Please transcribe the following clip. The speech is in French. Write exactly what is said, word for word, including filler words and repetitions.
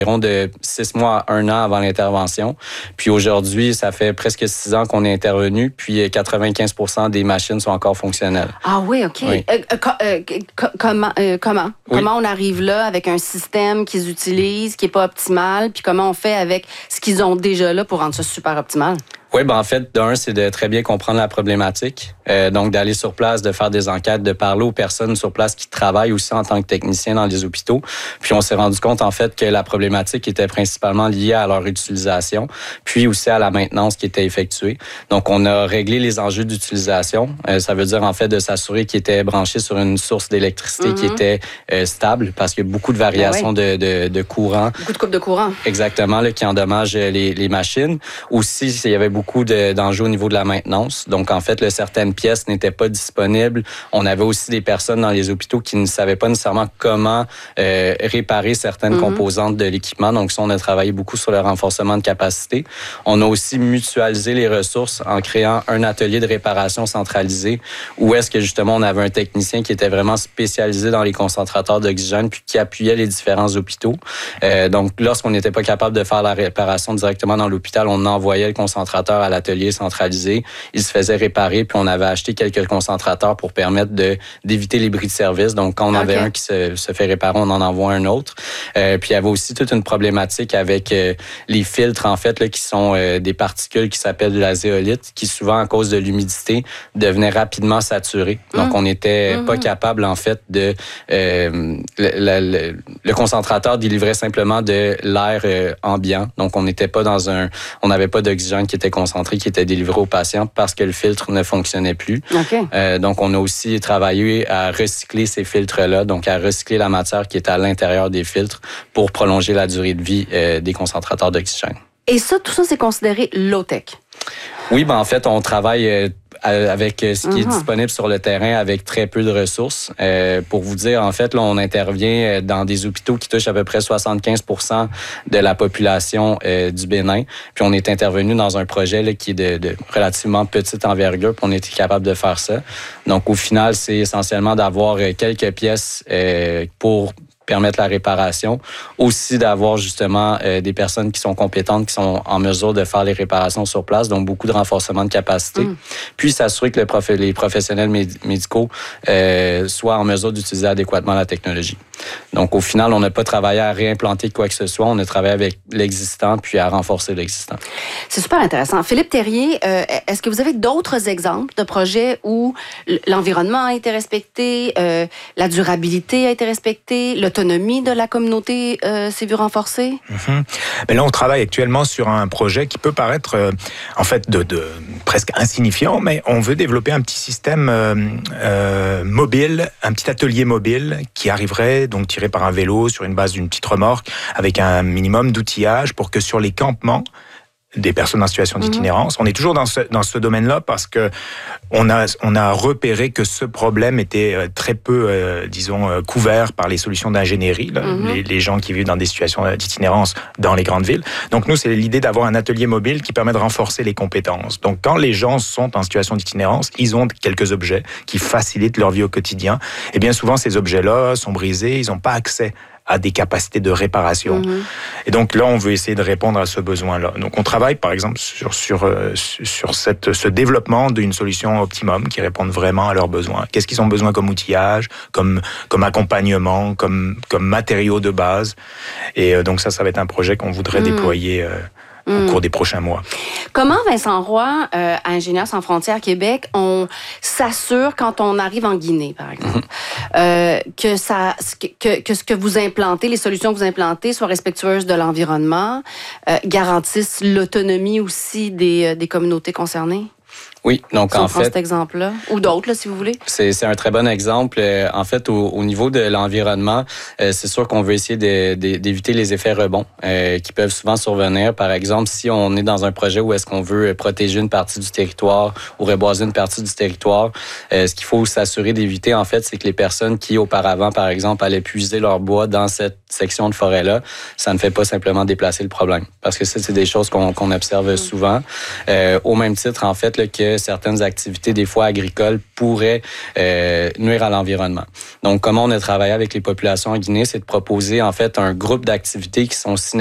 environ de six mois à un an avant l'intervention. Puis aujourd'hui, ça fait presque six ans qu'on est intervenu, puis quatre-vingt-quinze pour cent des machines sont encore fonctionnelles. Ah oui, OK. Oui. Euh, euh, euh, comment? Euh, comment? Oui. Comment on arrive là avec un système qu'ils utilisent, qui n'est pas optimal, puis comment on fait avec ce qu'ils ont déjà là pour rendre ça super optimal? Oui, ben en fait, d'un, c'est de très bien comprendre la problématique. Euh, donc, d'aller sur place, de faire des enquêtes, de parler aux personnes sur place qui travaillent aussi en tant que techniciens dans les hôpitaux. Puis, on s'est rendu compte, en fait, que la problématique était principalement liée à leur utilisation, puis aussi à la maintenance qui était effectuée. Donc, on a réglé les enjeux d'utilisation. Euh, ça veut dire, en fait, de s'assurer qu'ils étaient branchés sur une source d'électricité mm-hmm. qui était euh, stable, parce qu'il y a beaucoup de variations ben oui. de, de, de courant. Beaucoup de coupes de courant. Exactement, là, qui endommagent les, les machines. Aussi, il y avait beaucoup beaucoup de, d'enjeux au niveau de la maintenance. Donc, en fait, là, certaines pièces n'étaient pas disponibles. On avait aussi des personnes dans les hôpitaux qui ne savaient pas nécessairement comment euh, réparer certaines mm-hmm. composantes de l'équipement. Donc, ça, on a travaillé beaucoup sur le renforcement de capacité. On a aussi mutualisé les ressources en créant un atelier de réparation centralisé où est-ce que, justement, on avait un technicien qui était vraiment spécialisé dans les concentrateurs d'oxygène puis qui appuyait les différents hôpitaux. Euh, donc, lorsqu'on n'était pas capable de faire la réparation directement dans l'hôpital, on envoyait le concentrateur à l'atelier centralisé. Il se faisait réparer, puis on avait acheté quelques concentrateurs pour permettre de, d'éviter les bris de service. Donc, quand on avait okay. un qui se, se fait réparer, on en envoie un autre. Euh, puis, il y avait aussi toute une problématique avec euh, les filtres, en fait, là, qui sont euh, des particules qui s'appellent de la zéolite, qui souvent, à cause de l'humidité, devenaient rapidement saturées. Donc, mmh. on n'était mmh. pas capable, en fait, de... Euh, le, le, le concentrateur délivrait simplement de l'air euh, ambiant. Donc, on n'était pas dans un... On n'avait pas d'oxygène qui était concentré, qui était délivré aux patients parce que le filtre ne fonctionnait plus. Okay. Euh, donc, on a aussi travaillé à recycler ces filtres-là, donc à recycler la matière qui est à l'intérieur des filtres pour prolonger la durée de vie euh, des concentrateurs d'oxygène. Et ça, tout ça, c'est considéré low-tech? Oui, ben en fait, on travaille euh, avec ce qui uh-huh. est disponible sur le terrain avec très peu de ressources. Euh, pour vous dire, en fait, là, on intervient dans des hôpitaux qui touchent à peu près soixante-quinze pour cent de la population euh, du Bénin. Puis on est intervenu dans un projet là, qui est de, de relativement petite envergure, puis on était capable de faire ça. Donc, au final, c'est essentiellement d'avoir quelques pièces euh, pour permettre la réparation. Aussi d'avoir justement euh, des personnes qui sont compétentes, qui sont en mesure de faire les réparations sur place, donc beaucoup de renforcement de capacité. Mm. Puis s'assurer que le prof- les professionnels méd- médicaux euh, soient en mesure d'utiliser adéquatement la technologie. Donc au final, on n'a pas travaillé à réimplanter quoi que ce soit, on a travaillé avec l'existant puis à renforcer l'existant. C'est super intéressant. Philippe Terrier, euh, est-ce que vous avez d'autres exemples de projets où l'environnement a été respecté, euh, la durabilité a été respectée, l'autonomie de la communauté euh, s'est vue renforcée? Mm-hmm. Mais là, on travaille actuellement sur un projet qui peut paraître euh, en fait de, de presque insignifiant, mais on veut développer un petit système euh, euh, mobile, un petit atelier mobile qui arriverait donc tiré par un vélo sur une base d'une petite remorque avec un minimum d'outillage pour que sur les campements des personnes en situation d'itinérance. Mmh. On est toujours dans ce, dans ce domaine-là parce que on a, on a repéré que ce problème était très peu, euh, disons, euh, couvert par les solutions d'ingénierie, là, mmh. les, les gens qui vivent dans des situations d'itinérance dans les grandes villes. Donc nous, c'est l'idée d'avoir un atelier mobile qui permet de renforcer les compétences. Donc quand les gens sont en situation d'itinérance, ils ont quelques objets qui facilitent leur vie au quotidien. Et bien souvent, ces objets-là sont brisés, ils n'ont pas accès à des capacités de réparation. Mmh. Et donc là, on veut essayer de répondre à ce besoin-là. Donc on travaille, par exemple, sur, sur, sur cette, ce développement d'une solution optimum qui réponde vraiment à leurs besoins. Qu'est-ce qu'ils ont besoin comme outillage, comme, comme accompagnement, comme, comme matériaux de base. Et donc ça, ça va être un projet qu'on voudrait mmh. déployer euh, au mmh. cours des prochains mois. Comment, Vincent Roy, euh, à Ingénieurs sans frontières Québec, on s'assure quand on arrive en Guinée, par exemple, mmh. euh, que, ça, que, que ce que vous implantez, les solutions que vous implantez soient respectueuses de l'environnement, euh, garantissent l'autonomie aussi des, des communautés concernées? Oui, donc si en on prend fait... cet exemple-là, ou d'autres, là, si vous voulez. C'est, c'est un très bon exemple. Euh, en fait, au, au niveau de l'environnement, euh, c'est sûr qu'on veut essayer de, de, d'éviter les effets rebonds euh, qui peuvent souvent survenir. Par exemple, si on est dans un projet où est-ce qu'on veut protéger une partie du territoire ou reboiser une partie du territoire, euh, ce qu'il faut s'assurer d'éviter, en fait, c'est que les personnes qui, auparavant, par exemple, allaient puiser leur bois dans cette section de forêt-là, ça ne fait pas simplement déplacer le problème. Parce que ça, c'est des choses qu'on, qu'on observe mmh. souvent. Euh, au même titre, en fait, là, que que certaines activités, des fois agricoles, pourraient euh, nuire à l'environnement. Donc, comment on a travaillé avec les populations en Guinée, c'est de proposer en fait un groupe d'activités qui sont